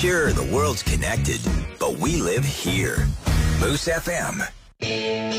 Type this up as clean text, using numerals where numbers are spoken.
Sure, the world's connected, but we live here. Moose FM.